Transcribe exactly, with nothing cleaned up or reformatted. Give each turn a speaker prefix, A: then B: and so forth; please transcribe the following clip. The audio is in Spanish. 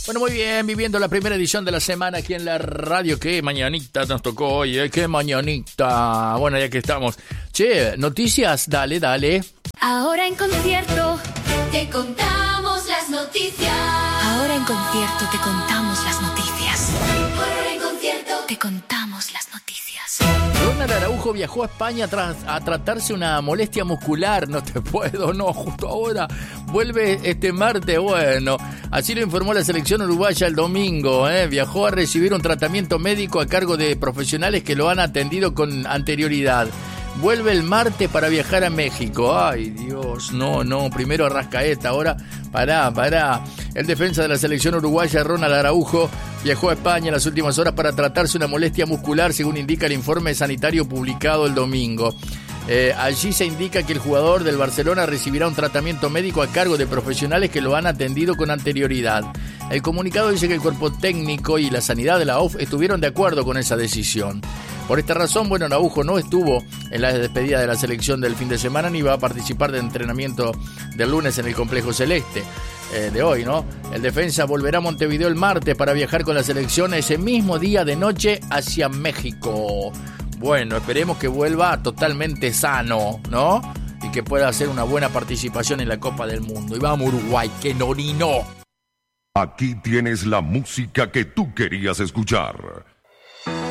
A: Bueno, muy bien, viviendo la primera edición de la semana aquí en la radio. Qué mañanita nos tocó hoy, ¿eh? Qué mañanita. Bueno, ya que estamos. Che, noticias, dale, dale.
B: Ahora en concierto te contamos las noticias. Ahora en concierto te contamos las noticias. Ahora en concierto te contamos las noticias.
A: Ronald Araujo viajó a España tras, a tratarse una molestia muscular. No te puedo, no, justo ahora. Vuelve este martes, bueno. Así lo informó la selección uruguaya el domingo. ¿eh? Viajó a recibir un tratamiento médico a cargo de profesionales que lo han atendido con anterioridad. Vuelve el martes para viajar a México. Ay, Dios, no, no. Primero Arrascaeta, ahora pará, pará. El defensa de la selección uruguaya, Ronald Araujo, viajó a España en las últimas horas para tratarse una molestia muscular, según indica el informe sanitario publicado el domingo. Eh, allí se indica que el jugador del Barcelona recibirá un tratamiento médico a cargo de profesionales que lo han atendido con anterioridad. El comunicado dice que el cuerpo técnico y la sanidad de la O F estuvieron de acuerdo con esa decisión. Por esta razón, bueno, Araujo no estuvo en la despedida de la selección del fin de semana ni va a participar del entrenamiento del lunes en el Complejo Celeste eh, de hoy, ¿no? El defensa volverá a Montevideo el martes para viajar con la selección ese mismo día de noche hacia México. Bueno, esperemos que vuelva totalmente sano, ¿no? Y que pueda hacer una buena participación en la Copa del Mundo. Y vamos Uruguay, que no ni no.
C: Aquí tienes la música que tú querías escuchar.